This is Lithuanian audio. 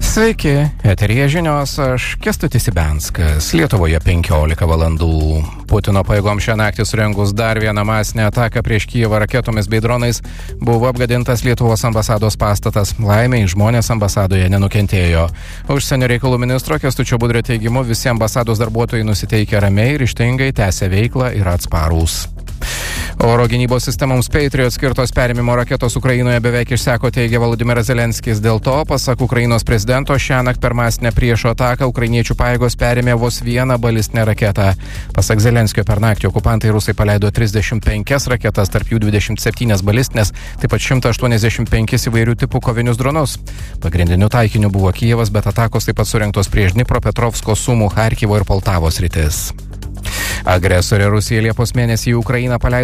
Sveiki, eteryje žinios, aš Kęstutis Ibenskas. Lietuvoje 15 valandų. Putino pajėgom šią naktį surengus dar vieną masinę ataką prieš Kijevą raketomis bei dronais buvo apgadintas Lietuvos ambasados pastatas. Laimiai, žmonės ambasadoje nenukentėjo. Užsienio reikalų ministro Kęstučio Budrio teigimu visi ambasados darbuotojai nusiteikę ramiai ir ryžtingai tęsia veiklą ir atsparūs. Oro gynybos sistemoms Patriot skirtos perėmimo raketos Ukrainoje beveik išseko, teigia Volodymyras Zelenskis. Dėl to, pasak Ukrainos prezidento, šiąnakt per masinę priešo ataką ukrainiečių pajėgos perėmė vos vieną balistinę raketą. Pasak Zelenskio, per naktį okupantai rusai paleido 35 raketas, tarp jų 27 balistinės, taip pat 185 įvairių tipų kovinius dronus. Pagrindiniu taikiniu buvo Kijevas, bet atakos taip pat surengtos prieš Dnipropetrovsko, Sumų, Charkivo ir Poltavos sritis. Agresorė Rusija Liepos mėnesį į Ukrainą paleido